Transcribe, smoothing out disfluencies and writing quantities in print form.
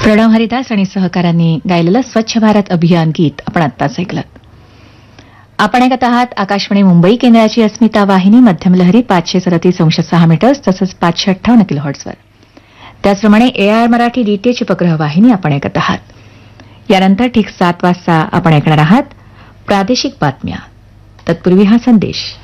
प्रणव हरिदास आणि सहकाऱ्यांनी गायलेलं स्वच्छ भारत अभियान गीत आपण आत्ताच ऐकलं. आपण ऐकत आहात आकाशवाणी मुंबई केंद्राची अस्मिता वाहिनी मध्यम लहरी 537.6 मीटर्स तसंच 558 किलोहर्ट्झवर. त्याचप्रमाणे AIR मराठी DTH उपग्रह वाहिनी आपण ऐकत आहात. यानंतर ठीक 7 वाजता आपण ऐकणार आहात प्रादेशिक बातम्या. तत्पूर्वी हा संदेश.